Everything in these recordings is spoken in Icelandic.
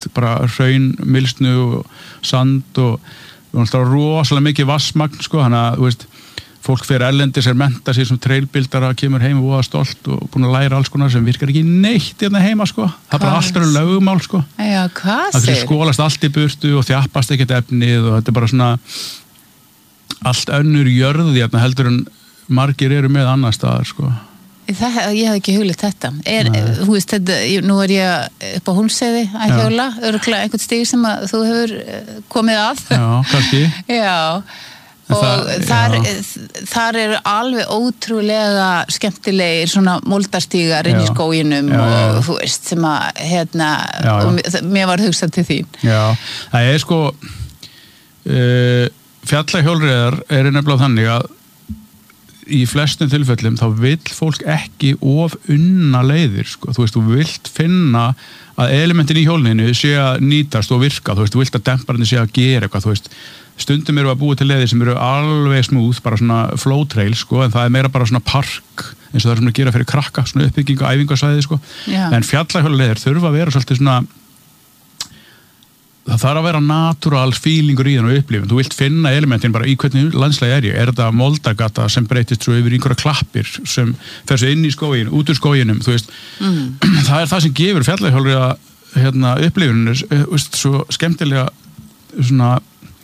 bara hraun, mylsnu og sand og rosalega mikið vassmagn sko, þannig að þú veist fólk fyrir erlendis mennta sér sem trailbildara, kemur heim og voða stolt og búin að læra alls konar sem virkar ekki neitt hérna heima sko, það er bara alltaf lögumál sko, já, hvað það skólast allt í burtu og þjappast ekkert efnið og þetta er bara svona allt önnur jörði hérna heldur en margir eru með annar staðar sko. Ég hef ekki hugleitt þetta. Þú veist, nú ég upp á Hólmsheiði að hjóla, örugglega einhvern stíg sem að þú hefur komið að. Já, kannski. Já, og þar eru alveg ótrúlega skemmtilegir svona moldarstígar inn í skóginum og þú veist, sem að og mér var hugsað til þín. Já, það er sko fjallahjólreiðar nefnilega þannig að í flestum tilfellum þá vill fólk ekki of unna leiðir sko. Þú veist, þú vilt finna að elementin í hjólinu sé að nýtast og virka, þú veist, þú vilt að demparinn sé að gera eitthvað, þú veist, stundum eru að búa til leiðir sem eru alveg smúð, bara svona flow trail sko, en það er meira bara svona park eins og það er svona að gera fyrir krakka, svona uppbygging og æfingasvæði sko, en fjallahjólaleiðir þurfa að vera svolítið svona það þarf að vera natural feelingur í þann og upplifun, þú vilt finna elementin bara í hvernig landslagi er þetta moldagata sem breytist svo yfir einhverja klappir sem fer svo inn í skógin, út úr skóginum þú veist, það er það sem gefur fjallahjóla upplifuninu svo skemmtilega svona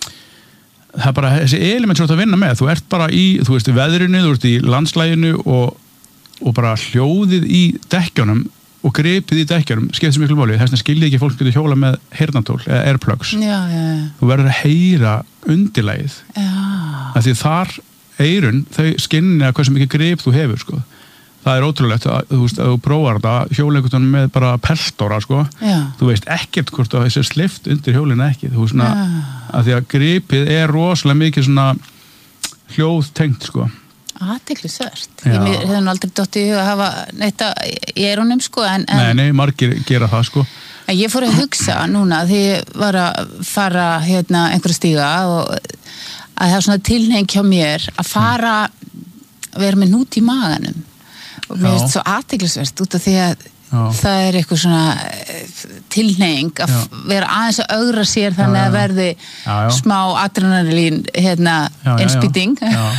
það er bara þessi element sem þú ert að vinna með, þú ert bara í þú veist, í veðrinu, þú ert í landslæginu og bara hljóðið í dekkjunum og gripið í dekkjarum skiptir miklu máli, þess vegna skilji ekki fólk getur hjóla með heyrnartól eða airplugs þú verður að heyra undirlagið af því þar eyrun, þau skynja hversu mikið grip þú hefur sko. Það er ótrúlegt að þú veist, að þú prófar þetta hjóleikutunum með bara peltóra sko. Þú veist ekkert hvort það er slift undir hjólinu ekki, þú veist svona að því að gripið rosalega mikið svona hljóðtengt sko. Athyglisvert. Ég hef nú aldrei dottið í huga að hafa neitt í eyrunum sko Nei, margir gera það sko. En ég fór að hugsa núna því ég var að fara einhverja stíga og að það er svona tilhneiging hjá mér að fara vera með hnút í maganum og mér finnst svo athyglisvert út af því að það er eitthvað svona tilhneiging að vera aðeins að ögra sér þannig að verði smá adrenalín innspýting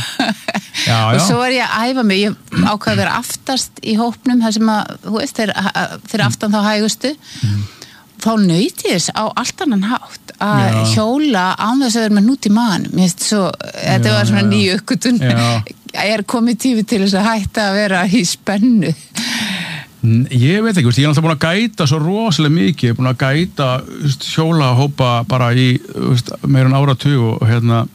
og svo var ég að æfa mig, ég ákvað að vera aftast í hópnum þar sem að, þú veist, þeir aftan þá hægustu þá naut ég þess á allt annan hátt að hjóla án þess að vera með hnút í maganum, mér finnst svo þetta var svona nýju uppgötvun ég komið tími til þess að hætta að vera í spennu. Ég veit ekki, ég alltaf búin að gæta svo rosalega mikið, ég er búin að gæta hjólahópa bara í meira en áratug og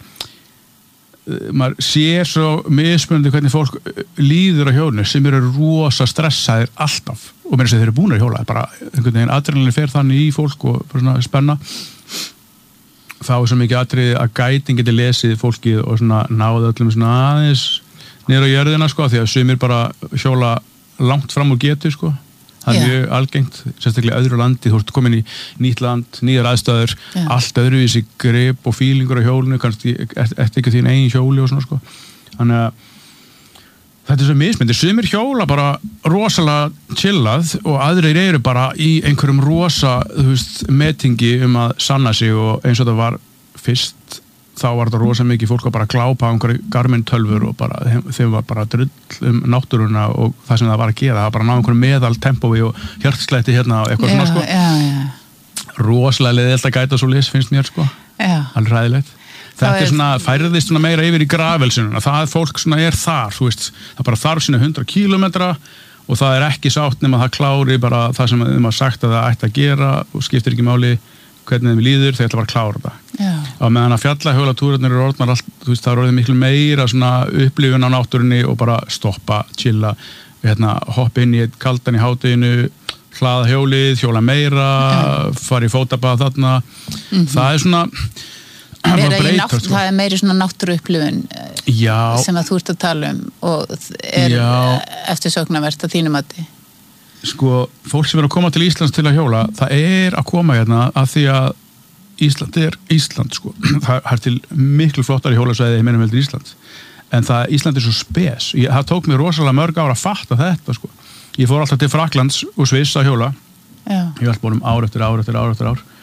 maður sér svo mismunandi hvernig fólk líður á hjólinu sem eru rosa stressaðir alltaf og meira sem þeir eru búin að hjóla, bara einhvern veginn adrenalin fer þannig í fólk og svona spenna þá er svo mikið atriði að gætin geti lesið fólkið og svona náðu öllum svona aðeins niður á jörðina sko, því að sumir bara hjóla langt fram úr getu sko, það er mjög algengt sérstaklega öðru landi, þú ert komin í nýtt land, nýjar aðstæður, allt öðruvísi grip og fílingur á hjólinu kannski eftir ekki þín eigin hjóli og svona sko þannig að þetta er svo mismyndir, sumir hjóla bara rosalega chillað og aðrir eru bara í einhverjum rosa þú veist, metingi að sanna sig og eins og það var fyrst þá var þetta rosa mikið fólk að bara glápa á einhverju Garmin-tölvur og bara, þeim var bara drull náttúruna og það sem það var að gera, það var bara ná einhverju meðal tempói og hjartslætti og eitthvað svona sko. Rosalega leiðilt að gæta svo lis, finnst mér sko. Alveg hræðilegt. Þetta er svona, færðist svona meira yfir í gravelsununa, það fólk svona þar, þú veist, það bara þarf sína 100 kílómetra og það er ekki sátt nema það klári bara það sem þeim var sagt að það ætti að gera og skiptir ekki máli hvernig þeim líður, þeir ætla bara að klára það. Og meðan að fjallahjólatúrarnir eru orðnar allt, þú veist, það er orðið miklu meira svona upplifun á náttúrunni og bara stoppa, chilla, hoppa inn í kaldan í hádeginu, hlaða hjólið, hjóla meira, fara í fótabað þarna. Það er svona það er meiri svona náttúruupplifun sem að þú ert að tala og eftirsóknarvert að þínu mati. Sko, fólk sem er að koma til Íslands til að hjóla, það er að koma að því að Ísland er Ísland, sko. Það er til miklu flottari hjólasvæði í meira heldur Íslands. En Ísland er svo spes. Það tók mér rosalega mörg ára að fatta þetta, sko. Ég fór alltaf til Fraklands og Sviss að hjóla Já. Ég var alltaf búin ár eftir ár